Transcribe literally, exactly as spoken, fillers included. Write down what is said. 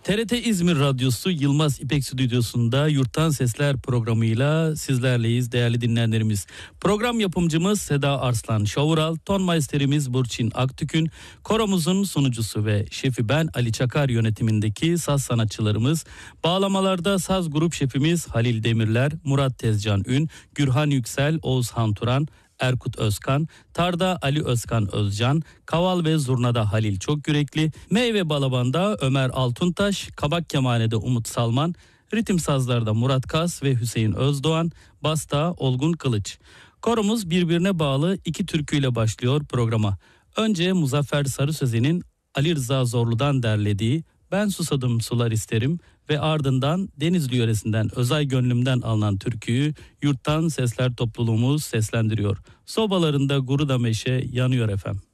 T R T İzmir Radyosu Yılmaz İpek Stüdyosu'nda Yurttan Sesler programıyla sizlerleyiz değerli dinleyenlerimiz. Program yapımcımız Seda Arslan Şovural, ton maisterimiz Burçin Aktükün, koromuzun sunucusu ve şefi ben Ali Çakar yönetimindeki saz sanatçılarımız, bağlamalarda saz grup şefimiz Halil Demirler, Murat Tezcan Ün, Gürhan Yüksel, Oğuzhan Turan, Erkut Özkan, tarda Ali Özkan Özcan, kaval ve zurnada Halil Çokgürekli, meyve balabanda Ömer Altuntaş, kabak kemanede Umut Salman, ritim sazlarda Murat Kas ve Hüseyin Özdoğan, basta Olgun Kılıç. Koromuz birbirine bağlı iki türküyle başlıyor programa. Önce Muzaffer Sarısözen'in Ali Rıza Zorlu'dan derlediği Ben Susadım Sular İsterim ve ardından Denizli yöresinden Özay Gönlüm'den alınan türküyü Yurttan Sesler topluluğumuz seslendiriyor. Sobalarında guruda meşe yanıyor efendim.